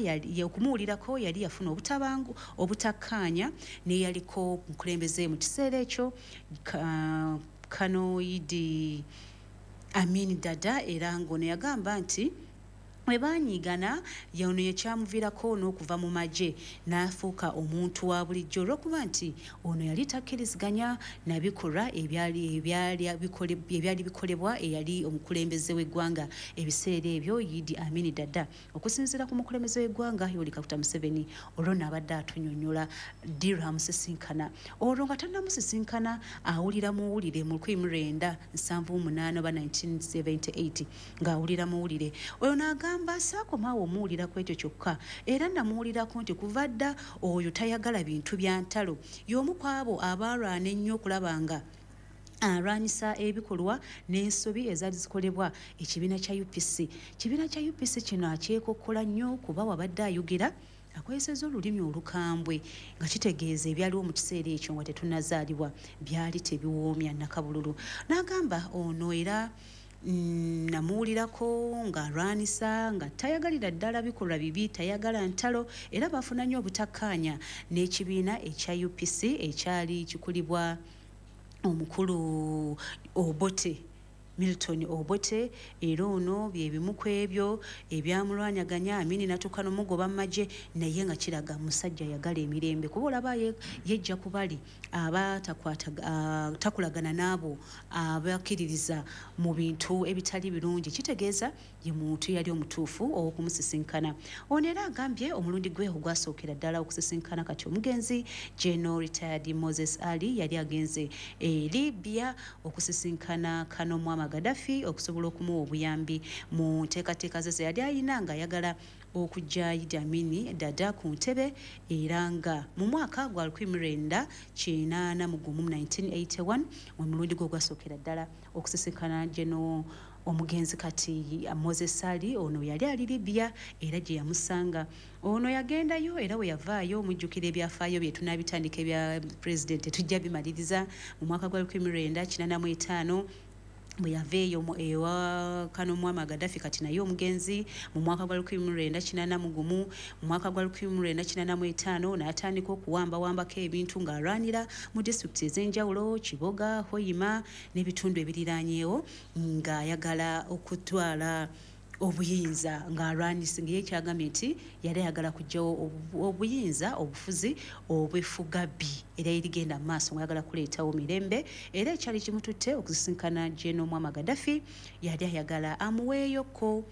okumuwulirako yali yafuna obutabangu obutakkaanya neyaliko mukulembeze mu kiseera ekyo Kanoidi Amin Dada era ngono yagamba nti webanyiigana yono yakyamuviirako n'okuva mu magye n'afuuka omuntu wa bulijjo olw'okuba nti ono yali takkiriziganya nabikolwa ebyali bikolebwa eyali omukulembeze w'eggwanga ebiseera ebyo Idi Amin Dada. Okusinziira ku mukulembeze w'eggwanga Yoweri Kaguta Museveni olwo n'abadde atunnyonnyola Dira Musisinkana olwo nga tannamusisinkana awulira muwulire mu 1978 oba 1978 ng'awulira muwulire oyo n'agamba saakomaawo omuwulira ku ekyo kyokka era namuwulirako nti kuva dda oyo tayagala bintu bya ntalo y'omu ku abo abalwana ennyo okulaba nga arwanyisa ebikolwa n'ensobi ezaali zikolebwa ekibiina kya UPC kino akyekokkola nnyo kuba wabadde ayogera akozesezza olulimi olukambwe nga kitegeeza ebyaliwo mu kiseera ekyo nga tetunnazaalibwa byali tebiwoomya nakabululu. N'agamba ono era namuwulirako ng'alwanisa nga tayagalira ddala bikolwa bibi tayagala ntalo era bafuna nnyo obutakkaanya n'ekibiina ekya UPC ekyali kikulibwa omukulu Milton Obote era ono bye bimu ku ebyo ebyamulwanyaganya Amini natuuka n'omugoba mu magye naye nga kiraga musajja yagala emirembe kuba olaba yejja ku bali takulagana n'abo abakkiririza mu bintu ebitali birungi kitegeeza ye muntu yali omutuufu ow'okumusisinkana. Ono era agambye omulundi gwe ogwasookera ddala okusisinkana kati omugenzi General Retired Moses Ali yali agenze Libya okusisinkana Kano Muammar Gaddafi okusobola okumuwa obuyambi mu nteekateeka ze yali ayina nga ayagala okujja Idi Amin Dada ku ntebe era nga mu mwaka gwa 1981 omulundi gwe ogwasookera ddala okusisinkana General omugenzi kati Moses Ali ono yali ali Libya era gye yamusanga ono yagendayo era we yavaayo omujjukira ebyafaayo bye tunabitandika ebya president tujja bimaliriza mu mwaka gwa 1985 bwe yaveeyo ewa Kano Muammar Gaddafi kati naye omugenzi mu mwaka gwa 1981 mu mwaka gwa 1985 n'atandika okuwambako ebintu ng'alwanira mu disitulikiti ez'enjawulo Kiboga, Hoima n'ebitundu ebiriraanyeewo ng'ayagala okutwala obuyinza ng'alwanisa ng'ye kyagambye nti yali ayagala kuggyawo obuyinza obufuzi obwefugabbi era erigenda mu maaso ng'ayagala kuleetawo mirembe era ekyali kimututte okusisinkana General Muammar Gaddafi yali ayagala amuweeyoko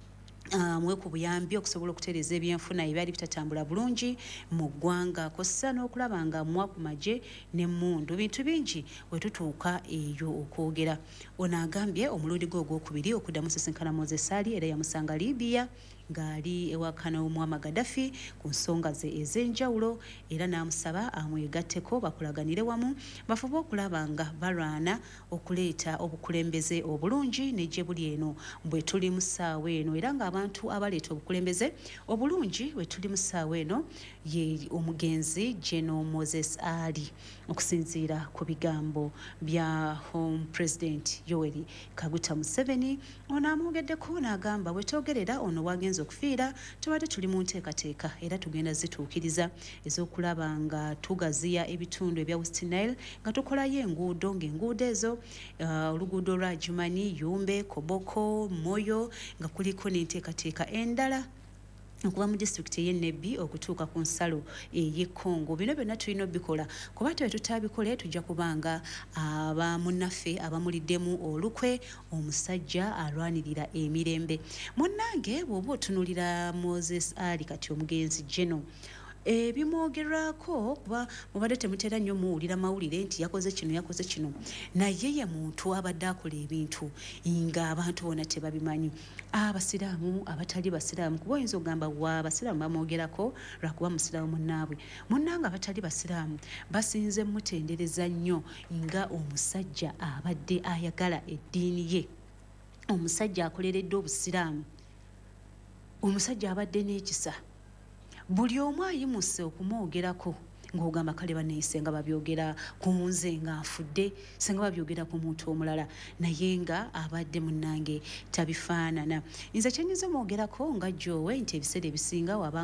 ku buyambi okusobola okutereeza ebyenfuna ebyali bitatambula bulungi mu ggwanga kossa n'okulaba nga muwa ku magye n'emmundu bintu bingi we tutuuka eyo okwogera. Ono agambye omulundi gwe ogwokubiri okuddamu sisinkana Moses Ali era yamusanga Libya ng'ali ewa Kano Muammar Gaddafi ku nsonga ze ez'enjawulo era n'amusaba amwegatteko bakulaganire wamu bafube okulaba nga balwana okuleeta obukulembeze obulungi n'ejje buli eno bwe tuli mu ssaawa eno era ng'abantu abaleeta obukulembeze obulungi bwe tuli mu ssaawa eno ye omugenzi General Moses Ali okusinziira ku bigambo bya Home President Yoweri Kaguta Museveni. Ono amwogeddeko n'agamba bwe twogerera ono wagenza okufiira tubadde tuli mu nteekateeka era tugenda zituukiriza ez'okulaba nga tugaziya ebitundu ebya West Nile nga tukolayo enguudo ng'enguudo ezo oluguudo lwa Jumani, Yumbe, Koboko, Moyo nga kuliko n'enteekateeka endala okuva mu disitulikiti y'Ennebbi okutuuka ku nsalo ey'e Congo. Bino byonna tulina obikola kuba bwe tutabikole tujja kubanga abamunnaffe abamuliddemu olukwe omusajja alwanirira emirembe. Munnange bw'oba otunuulira Moses Ali kati omugenzi General ebimwogerwako kuba mubadde temutera nnyo muwulira mawulire nti yakoze kino naye ye muntu abadde akola ebintu nga abantu bona tebabimanyi abasiraamu abatali basiraamu kuba oyinza okugamba wa abasiraamu bamwogerako lwakuba musiraamu munnaabwe munnanga abatali basiraamu basinze mutendereza nnyo nga omusajja abadde ayagala eddiini ye omusajja akoleredde obusiraamu omusajja abadde n'ekisa buli omu ayimuse okumwogerako ng'ogamba kale banneeyise nga babyogera ku nze nga nfudde singa babyogera ku muntu omulala naye nga abadde munnange tabifaanana. Nze kyenyiza omwogerako nga jjoowe nti ebiseera ebisinga waba